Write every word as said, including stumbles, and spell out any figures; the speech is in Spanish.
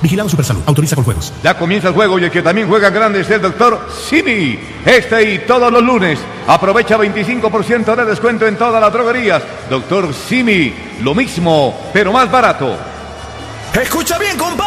Vigilado Supersalud. Autoriza con juegos. Ya comienza el juego y el que también juega grande es el doctor Simi. Este y todos los lunes. Aprovecha veinticinco por ciento de descuento en todas las droguerías. doctor Simi, lo mismo, pero más barato. Escucha bien, compadre.